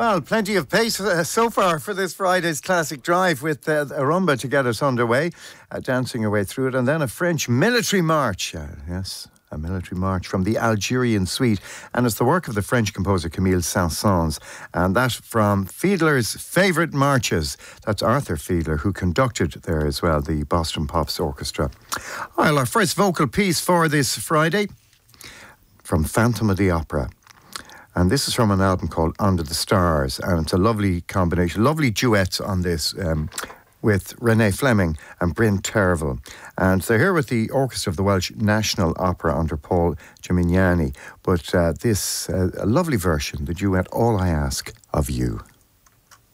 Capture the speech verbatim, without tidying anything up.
Well, plenty of pace uh, so far for this Friday's Classic Drive with uh, a rumba to get us underway, uh, dancing our way through it, and then a French military march. Uh, yes, a military march from the Algerian Suite, and it's the work of the French composer Camille Saint-Saëns, and that from Fiedler's favourite marches. That's Arthur Fiedler, who conducted there as well, the Boston Pops Orchestra. Well, our first vocal piece for this Friday, from Phantom of the Opera. And this is from an album called Under the Stars, and it's a lovely combination, lovely duets on this um, with Renee Fleming and Bryn Tervel. And they're here with the Orchestra of the Welsh National Opera under Paul Gimignani. But uh, this, uh, a lovely version, the duet All I Ask of You.